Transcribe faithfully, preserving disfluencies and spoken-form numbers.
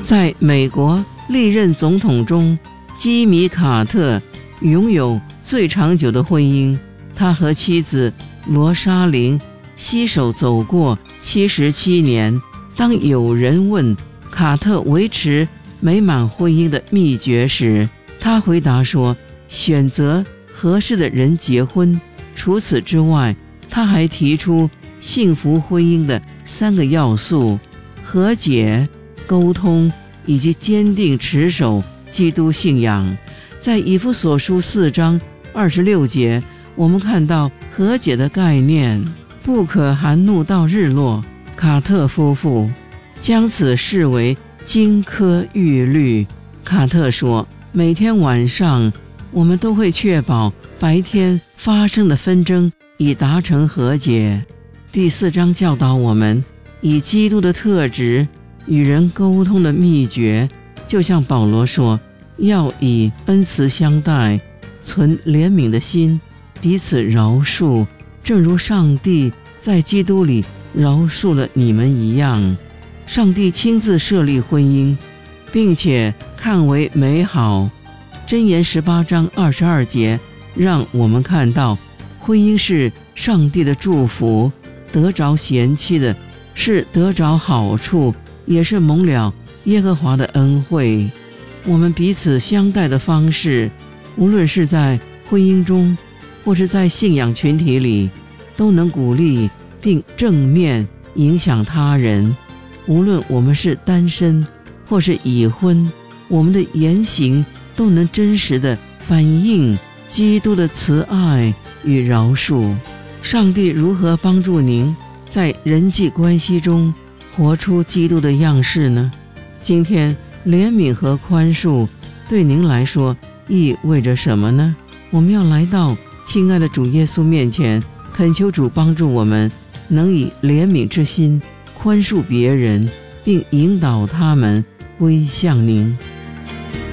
在美国历任总统中，基米·卡特拥有最长久的婚姻，他和妻子罗莎琳携手走过七十七年。当有人问卡特维持美满婚姻的秘诀时，他回答说，选择合适的人结婚。除此之外，他还提出幸福婚姻的三个要素：和解、沟通以及坚定持守基督信仰。在以弗所书四章二十六节，我们看到和解的概念，不可含怒到日落。卡特夫妇将此视为金科玉律。卡特说，每天晚上我们都会确保白天发生的纷争以达成和解。第四章教导我们以基督的特质与人沟通的秘诀，就像保罗说，要以恩慈相待，存怜悯的心，彼此饶恕，正如上帝在基督里饶恕了你们一样。上帝亲自设立婚姻，并且看为美好。箴言十八章二十二节让我们看到，婚姻是上帝的祝福，得着贤妻的是得着好处，也是蒙了耶和华的恩惠。我们彼此相待的方式，无论是在婚姻中或是在信仰群体里，都能鼓励并正面影响他人。无论我们是单身或是已婚，我们的言行都能真实地反映基督的慈爱与饶恕。上帝如何帮助您在人际关系中活出基督的样式呢？今天怜悯和宽恕对您来说意味着什么呢？我们要来到亲爱的主耶稣面前，恳求主帮助我们能以怜悯之心宽恕别人，并引导他们归向您。